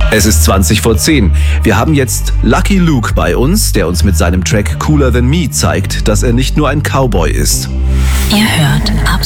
Es ist 20 vor 10. Wir haben jetzt Lucky Luke bei uns, der uns mit seinem Track Cooler Than Me zeigt, dass er nicht nur ein Cowboy ist. Ihr hört Absolut